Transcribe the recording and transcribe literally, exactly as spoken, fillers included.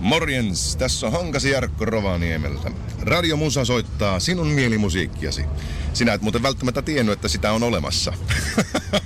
Morjens, tässä on Honkasi Jarkko Rovaniemeltä. Radio Musa soittaa sinun mielimusiikkiasi. Sinä et muuten välttämättä tiennyt, että sitä on olemassa.